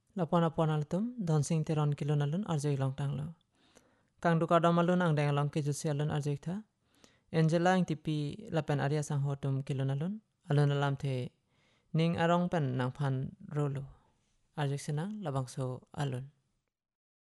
Lapon altum donsing teron kilon alun arjay long tanglo. Kang duka domalun ang deng long kejusi alun arjay tha. Angela ang tipi lapen Arya sang hotum kilon alun alam the ning arong pen nang pan rolo. Arjay sinang labang so alun.